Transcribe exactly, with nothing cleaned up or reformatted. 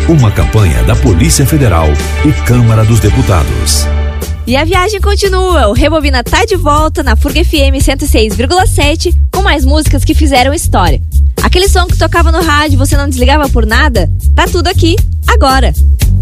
Uma campanha da Polícia Federal e Câmara dos Deputados. E a viagem continua. O Rebobina tá de volta na Furg F M cento e seis vírgula sete com mais músicas que fizeram história. Aquele som que tocava no rádio e você não desligava por nada? Tá tudo aqui, agora.